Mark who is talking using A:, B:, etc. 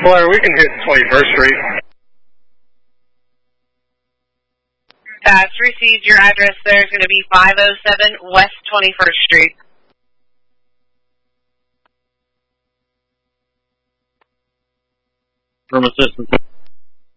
A: Blair, we can hit 21st Street.
B: That's received. Your address there is going to be 507 West 21st Street.
C: From assistance.